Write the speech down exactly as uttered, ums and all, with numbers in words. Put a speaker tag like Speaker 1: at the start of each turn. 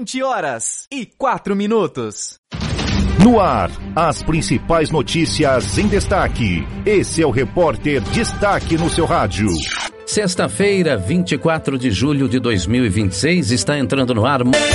Speaker 1: vinte horas e quatro minutos.
Speaker 2: No ar, as principais notícias em destaque. Esse é o Repórter Destaque no seu rádio.
Speaker 3: Sexta-feira, vinte e quatro de julho de dois mil e vinte e seis, está entrando no ar